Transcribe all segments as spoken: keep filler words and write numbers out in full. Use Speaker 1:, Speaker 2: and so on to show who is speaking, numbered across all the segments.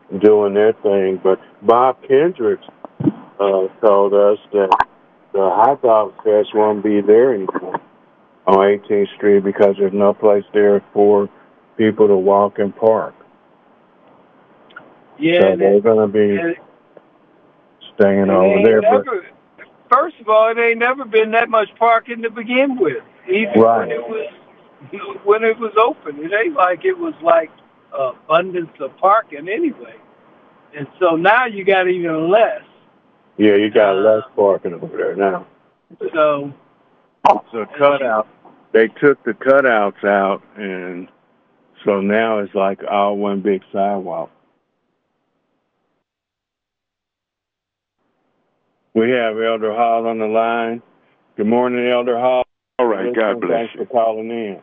Speaker 1: doing their thing. But Bob Kendricks uh, told us that the hot dog fest won't be there anymore on eighteenth Street because there's no place there for people to walk and park.
Speaker 2: Yeah,
Speaker 1: So
Speaker 2: and
Speaker 1: they're
Speaker 2: it,
Speaker 1: going to be
Speaker 2: and,
Speaker 1: staying
Speaker 2: and it
Speaker 1: over
Speaker 2: ain't
Speaker 1: there. But
Speaker 2: never. First of all, it ain't never been that much parking to begin with. Even when
Speaker 1: right,
Speaker 2: it was when it was open, it ain't like it was like uh, abundance of parking anyway. And so now you got even less.
Speaker 1: yeah, you got less
Speaker 2: Uh,
Speaker 1: parking over there now.
Speaker 2: so
Speaker 1: So
Speaker 2: as you,
Speaker 1: cutout, they took the cutouts out, and so now it's like all one big sidewalk. We have Elder Hall on the line. Good morning, Elder Hall.
Speaker 3: All right, God
Speaker 1: Listen,
Speaker 3: bless
Speaker 1: thanks for
Speaker 3: you.
Speaker 1: calling in.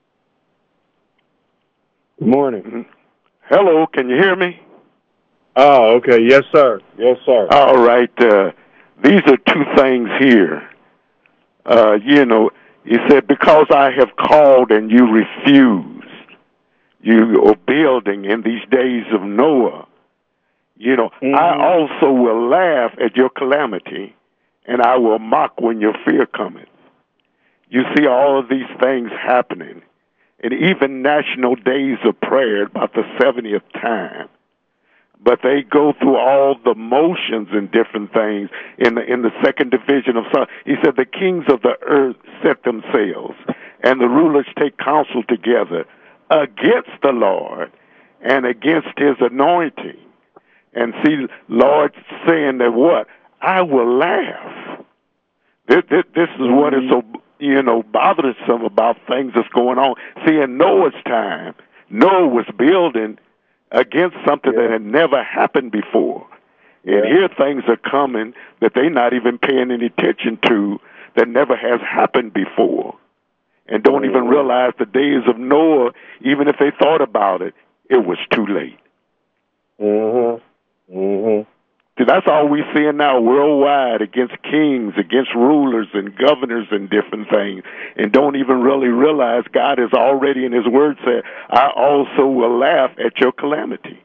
Speaker 1: Good morning.
Speaker 3: Mhm. Hello, can you hear me?
Speaker 1: Oh, okay. Yes, sir. Yes, sir.
Speaker 3: All right. Uh, these are two things here. Uh, you know, he said, because I have called and you refused, you are building in these days of Noah. You know, I
Speaker 1: Mm-hmm.
Speaker 3: also will laugh at your calamity, and I will mock when your fear cometh. You see all of these things happening, and even national days of prayer about the seventieth time. But they go through all the motions and different things in the in the second division of Psalm. He said the kings of the earth set themselves, and the rulers take counsel together against the Lord and against his anointing. And see, Lord saying that what? I will laugh. This, this, this is what is
Speaker 1: Mm-hmm.
Speaker 3: so, you know, bothersome about things that's going on. See, in Noah's time, Noah was building against something that
Speaker 1: Yeah.
Speaker 3: had never happened before. And
Speaker 1: Yeah.
Speaker 3: here things are coming that they're not even paying any attention to that never has happened before. And don't even
Speaker 1: Mm-hmm.
Speaker 3: realize the days of Noah, even if they thought about it, it was too late.
Speaker 1: Mm-hmm. Mm-hmm.
Speaker 3: See, that's all we're seeing now worldwide against kings, against rulers and governors and different things, and don't even really realize God has already in his word said, I also will laugh at your calamity.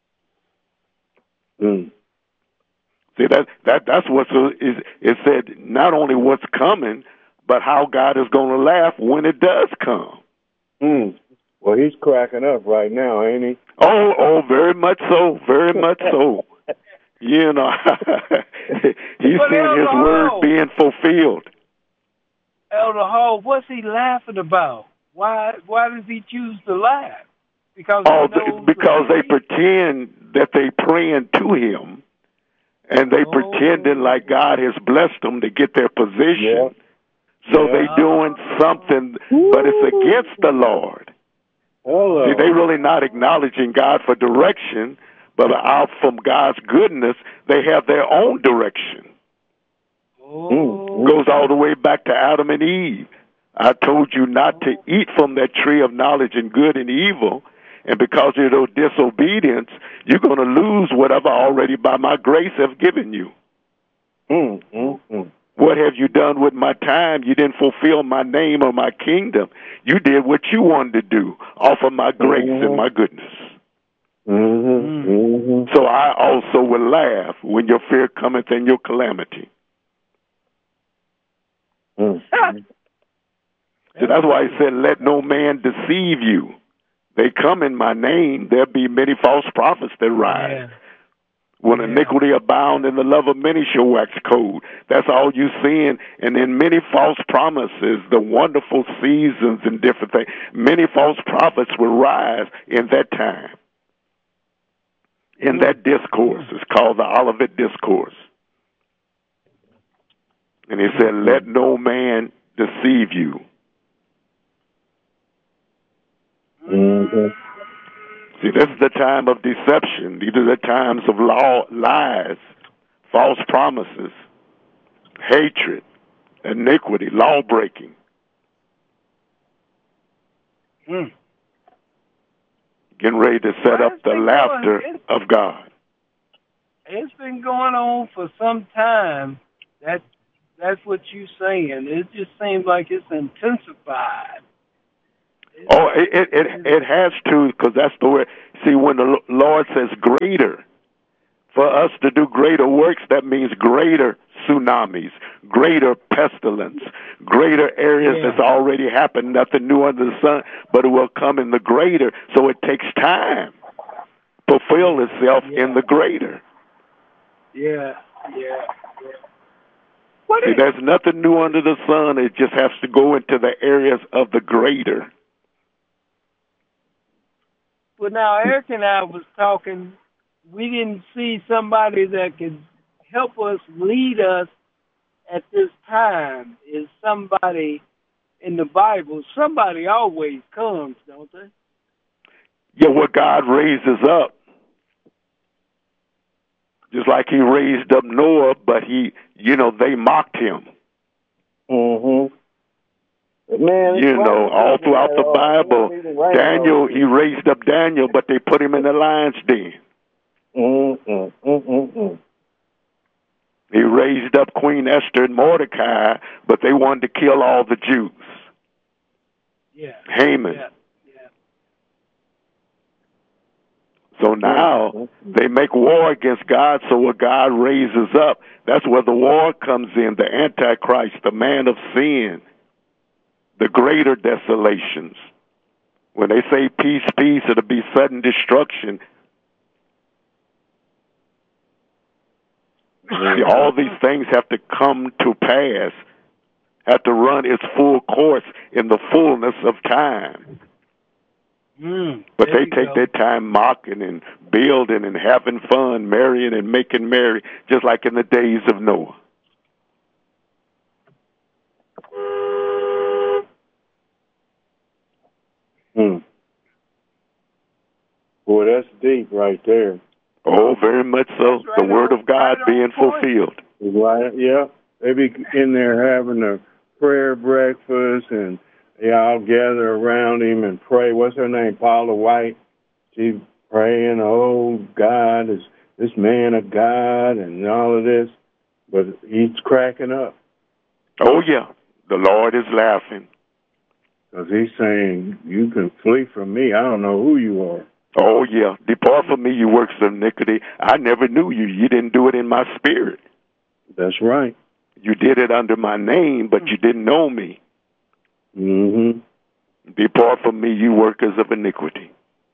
Speaker 1: Mm.
Speaker 3: See, that, that that's what's, is, it said not only what's coming, but how God is going to laugh when it does come.
Speaker 1: Mm. Well, he's cracking up right now, ain't
Speaker 3: Oh, oh, very much so, very
Speaker 1: he?
Speaker 3: much so. You know, he's
Speaker 2: but
Speaker 3: seeing
Speaker 2: Elder
Speaker 3: his word
Speaker 2: Hall,
Speaker 3: being fulfilled.
Speaker 2: Elder Hall, what's he laughing about? Why why does he choose to laugh? Because he
Speaker 3: Oh, th-
Speaker 2: knows the
Speaker 3: because they
Speaker 2: truth.
Speaker 3: pretend that they praying to him, and they pretending
Speaker 2: Oh,
Speaker 3: like God has blessed them to get their
Speaker 1: Yeah.
Speaker 3: position. So
Speaker 1: Yeah.
Speaker 3: they doing
Speaker 2: oh,
Speaker 3: something, but it's
Speaker 1: Woo.
Speaker 3: against the Lord. See, they
Speaker 1: Hello.
Speaker 3: really not
Speaker 2: oh,
Speaker 3: acknowledging God for direction, but out from God's goodness, they have their own direction.
Speaker 1: Mm. Mm.
Speaker 3: Goes all
Speaker 2: oh,
Speaker 3: the way back to Adam and Eve. I told you not to
Speaker 2: oh.
Speaker 3: eat from that tree of knowledge and good and evil. And because of your disobedience, you're going to lose whatever already by my grace have given you.
Speaker 1: Mm. Mm. Mm.
Speaker 3: What have you done with my time? You didn't fulfill my name or my kingdom. You did what you wanted to do off of my grace and
Speaker 1: Mm.
Speaker 3: my goodness.
Speaker 1: Mm.
Speaker 2: Mm.
Speaker 1: Mm.
Speaker 3: So I also will laugh when your fear cometh and your calamity.
Speaker 1: Mm. Mm.
Speaker 3: So
Speaker 2: That's
Speaker 3: that's why he
Speaker 2: good.
Speaker 3: said, let no man deceive you. They come in my name. There'll be many false prophets that rise.
Speaker 2: Yeah,
Speaker 3: When
Speaker 2: yeah,
Speaker 3: iniquity abound
Speaker 2: yeah.
Speaker 3: and the love of many shall wax cold. That's all you seeing. And then many false promises, the wonderful seasons and different things. Many false prophets will rise in that time. In
Speaker 2: Mm.
Speaker 3: that discourse.
Speaker 2: Mm.
Speaker 3: It's called the Olivet Discourse. And he
Speaker 2: Mm.
Speaker 3: said, let no man deceive you.
Speaker 1: Mm.
Speaker 3: See, this is the time of deception. These are the times of law, lies, false promises, hatred, iniquity, law breaking.
Speaker 2: Mm.
Speaker 3: Getting ready to set
Speaker 2: Well,
Speaker 3: up
Speaker 2: it's
Speaker 3: the
Speaker 2: been going.
Speaker 3: laughter
Speaker 2: It,
Speaker 3: of God.
Speaker 2: it's been going on for some time. That that's what you're saying. It just seems like it's intensified.
Speaker 3: Oh, it it it, it has to, because that's the way. See, when the Lord says greater, for us to do greater works, that means greater tsunamis, greater pestilence, greater areas
Speaker 2: Yeah.
Speaker 3: that's already happened, nothing new under the sun, but it will come in the greater. So it takes time to fulfill itself
Speaker 2: Yeah.
Speaker 3: in the greater.
Speaker 2: Yeah, yeah, yeah. What
Speaker 3: See,
Speaker 2: is,
Speaker 3: there's nothing new under the sun. It just has to go into the areas of the greater.
Speaker 2: well, now, Eric and I was talking. We didn't see somebody that could help us, lead us at this time. Is somebody in the Bible? Somebody always comes, don't they?
Speaker 3: Yeah, what God raises up. Just like he raised up Noah, but he, you know, they mocked him.
Speaker 1: Mm-hmm. Man, it's
Speaker 3: You know,
Speaker 1: raining
Speaker 3: all throughout the
Speaker 1: all-
Speaker 3: Bible,
Speaker 1: it's raining
Speaker 3: Daniel,
Speaker 1: over
Speaker 3: he raised up Daniel, but they put him in the lion's den.
Speaker 1: Mm-mm, mm-mm,
Speaker 3: He raised up Queen Esther and Mordecai, but they wanted to kill all the Jews.
Speaker 2: Yeah.
Speaker 3: Haman.
Speaker 2: Yeah. Yeah.
Speaker 3: So now they make war against God, so what God raises up, that's where the war comes in, the Antichrist, the man of sin, the greater desolations. When they say peace, peace, it'll be sudden destruction. See, all these things have to come to pass, have to run its full course in the fullness of time.
Speaker 2: Mm,
Speaker 3: But
Speaker 2: there
Speaker 3: they
Speaker 2: you
Speaker 3: take
Speaker 2: go.
Speaker 3: their time mocking and building and having fun, marrying and making merry, just like in the days of Noah.
Speaker 1: Hmm. Boy, that's deep right there.
Speaker 3: Oh, very much so.
Speaker 2: That's right
Speaker 3: The word
Speaker 2: on-
Speaker 3: of God
Speaker 2: right on
Speaker 3: being
Speaker 2: point.
Speaker 3: fulfilled.
Speaker 1: Right, yeah. They be in there having a prayer breakfast, and they all gather around him and pray. What's her name? Paula White. She's praying, oh, God, is this man of God and all of this. But he's cracking up
Speaker 3: Oh, yeah. The Lord is laughing.
Speaker 1: because he's saying, you can flee from me. I don't know who you are.
Speaker 3: Oh, yeah. Depart from me, you works of iniquity. I never knew you. You didn't do it in my spirit.
Speaker 1: That's right.
Speaker 3: You did it under my name, but you didn't know me.
Speaker 1: Mm-hmm.
Speaker 3: Depart from me, you workers of iniquity.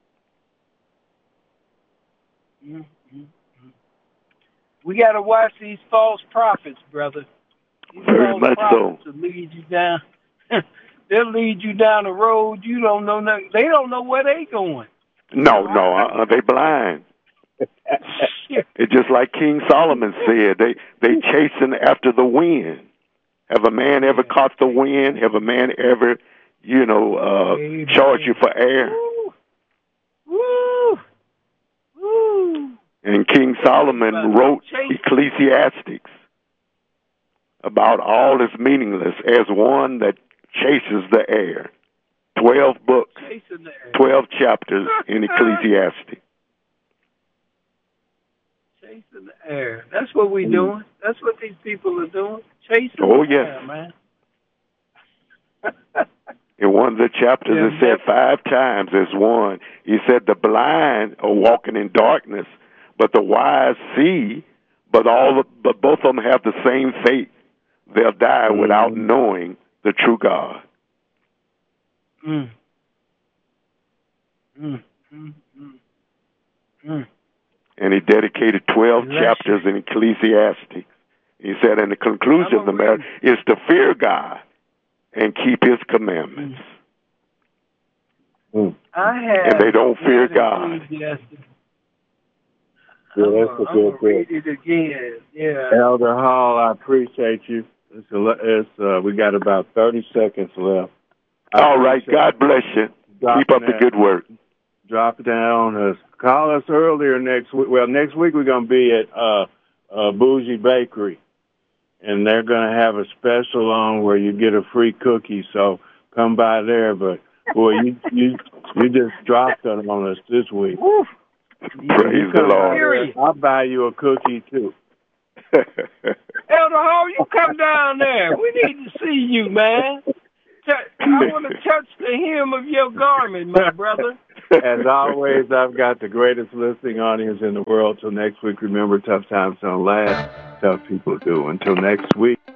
Speaker 2: Mm-hmm. We got to watch these false prophets, brother. These
Speaker 3: Very
Speaker 2: false
Speaker 3: much
Speaker 2: prophets will lead you down. They'll lead you down a road you don't know nothing. They don't know where they going.
Speaker 3: No, no, uh-uh, they blind. It's just like King Solomon said. They they chasing after the wind. Have a man ever caught the wind? Have a man ever, you know, uh, charged you for air?
Speaker 2: Woo! Woo! Woo!
Speaker 3: And King Solomon wrote Ecclesiastics about all is meaningless as one that chases the air. Twelve books,
Speaker 2: Chasing the air.
Speaker 3: twelve chapters in Ecclesiastes.
Speaker 2: Chasing the air. That's what we doing. That's what these people are doing. Chasing
Speaker 3: Oh,
Speaker 2: the
Speaker 3: yes.
Speaker 2: air, man.
Speaker 3: In one of the chapters,
Speaker 2: Yeah,
Speaker 3: it said five times as one. He said the blind are walking in darkness, but the wise see. But all, the, but both of them have the same fate. They'll die
Speaker 1: Mm.
Speaker 3: without knowing the true God.
Speaker 2: Mm. Mm. Mm. Mm. Mm.
Speaker 3: And he dedicated twelve
Speaker 2: Bless
Speaker 3: chapters in Ecclesiastes. He said, and the conclusion of the matter is to fear God and keep his commandments.
Speaker 1: Mm.
Speaker 2: I have.
Speaker 3: And they don't fear God.
Speaker 2: Ecclesiastes.
Speaker 1: Yeah,
Speaker 2: I'm
Speaker 1: that's
Speaker 2: gonna
Speaker 1: a good
Speaker 2: read
Speaker 1: book.
Speaker 2: it again. Yeah.
Speaker 1: Elder Hall, I appreciate you. It's, a, it's uh, we got about thirty seconds left. I
Speaker 3: All right.
Speaker 1: appreciate
Speaker 3: God bless you.
Speaker 1: dropping
Speaker 3: Keep up the
Speaker 1: that.
Speaker 3: good work.
Speaker 1: Drop down. Uh, call us earlier next week. Well, next week we're going to be at uh, uh, Bougie Bakery, and they're going to have a special on where you get a free cookie. So come by there. But boy, you you you just dropped it on us this week.
Speaker 2: Woo.
Speaker 3: Praise the
Speaker 1: Come by
Speaker 3: Lord.
Speaker 1: there, I'll buy you a cookie too.
Speaker 2: Elder Hall, you come down there. We need to see you, man. touch. I want to touch the hem of your garment, my brother.
Speaker 1: As always, I've got the greatest listening audience in the world. Till next week, remember, tough times don't last. Tough people do. Until next week.